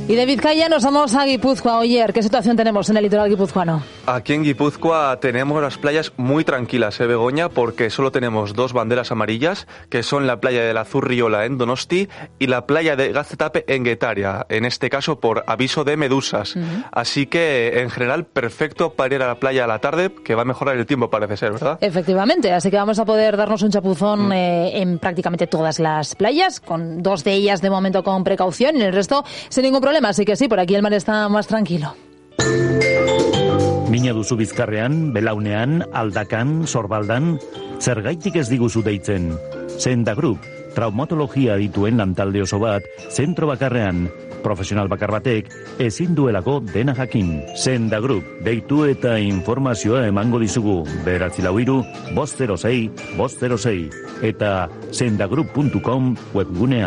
Y de Vizcaya nos vamos a Guipúzcoa. Oyer, ¿qué situación tenemos en el litoral guipuzcoano? Aquí en Guipúzcoa tenemos las playas muy tranquilas, Begoña, porque solo tenemos 2 banderas amarillas, que son la playa de la Zurriola en Donosti y la playa de Gaztetape en Guetaria, en este caso por aviso de medusas. Así que, en general, perfecto para ir a la playa a la tarde, que va a mejorar el tiempo, parece ser, ¿verdad? Efectivamente, así que vamos a poder darnos un chapuzón en prácticamente todas las playas, con 2 de ellas de momento con precaución y el resto sin ningún problema. Así que sí, por aquí el mar está más tranquilo. Mina duzu Bizkarrean, Belaunean, Aldakan, Sorbaldan, zergaitik ez diguzu deitzen. Senda Group, traumatologia dituen lantalde oso bat, zentro bakarrean, profesional bakar batek, ezin duelako dena jakin. Senda Group, deitu eta informazioa emango dizugu, 943 506 506 eta sendagroup.com webgunean.